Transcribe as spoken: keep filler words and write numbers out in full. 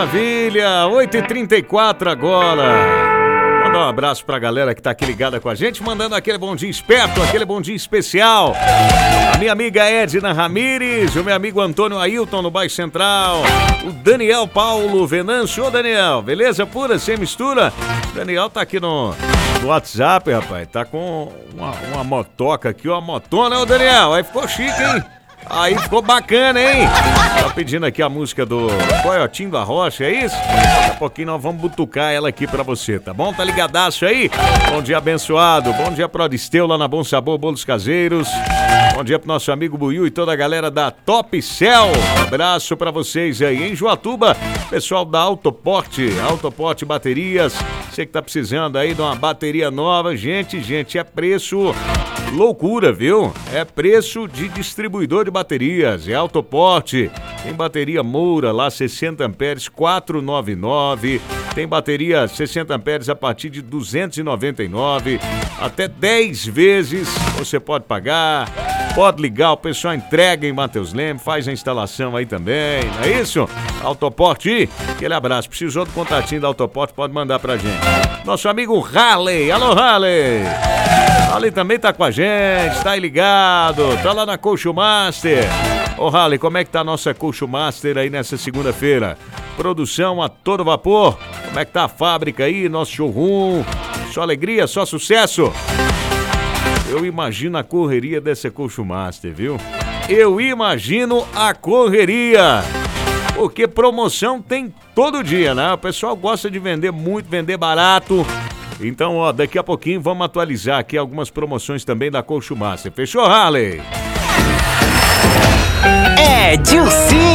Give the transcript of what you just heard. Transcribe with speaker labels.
Speaker 1: maravilha! oito e trinta e quatro agora. Mandar um abraço pra galera que tá aqui ligada com a gente, mandando aquele bom dia esperto, aquele bom dia especial. A minha amiga Edna Ramires, o meu amigo Antônio Ailton no Bairro Central, o Daniel Paulo Venâncio. Ô Daniel, beleza pura, sem mistura? O Daniel tá aqui no, no WhatsApp, rapaz, tá com uma, uma motoca aqui, uma motona, ô Daniel, aí ficou chique, hein? Aí ficou bacana, hein? Tá pedindo aqui a música do Coiotinho da Rocha, é isso? Daqui a pouquinho nós vamos butucar ela aqui pra você, tá bom? Tá ligadaço aí? Bom dia abençoado, bom dia pro Aristeu lá na Bom Sabor Bolos Caseiros. Bom dia pro nosso amigo Buiu e toda a galera da Top Cell. Um abraço pra vocês aí em Joatuba, pessoal da Autoporte, Autoporte Baterias. Você que tá precisando aí de uma bateria nova, gente, gente, é preço loucura, viu? É preço de distribuidor de baterias, é Autoporte. Tem bateria Moura lá, sessenta amperes, quatrocentos e noventa e nove. Tem bateria sessenta amperes a partir de duzentos e noventa e nove. Até dez vezes você pode pagar. Pode ligar, o pessoal entrega em Matheus Leme, faz a instalação aí também, não é isso? Autoporte, aquele abraço. Precisou do contatinho da Autoporte, pode mandar pra gente. Nosso amigo Halley, alô Halley! Halley também tá com a gente, tá aí ligado, tá lá na Colcho Master. Ô Halley, como é que tá a nossa Colcho Master aí nessa segunda-feira? Produção a todo vapor, como é que tá a fábrica aí, nosso showroom? Só alegria, só sucesso? Eu imagino a correria dessa Colcho Master, viu? Eu imagino a correria. Porque promoção tem todo dia, né? O pessoal gosta de vender muito, vender barato. Então, ó, daqui a pouquinho vamos atualizar aqui algumas promoções também da Colcho Master. Fechou, Halley?
Speaker 2: É Dilcinho!